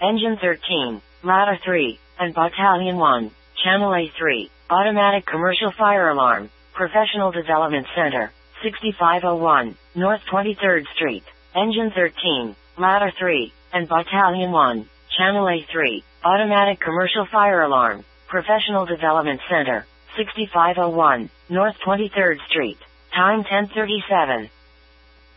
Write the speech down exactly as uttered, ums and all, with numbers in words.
Engine thirteen, Ladder three, and Battalion one, Channel A three, Automatic Commercial Fire Alarm, Professional Development Center, sixty-five oh one, North twenty-third Street. Engine thirteen, Ladder three, and Battalion one, Channel A three, Automatic Commercial Fire Alarm, Professional Development Center, sixty-five oh one, North twenty-third Street. Time ten thirty-seven.